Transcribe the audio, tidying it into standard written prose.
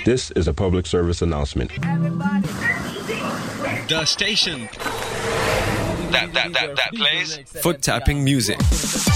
This is a public service announcement. The station that plays foot tapping music.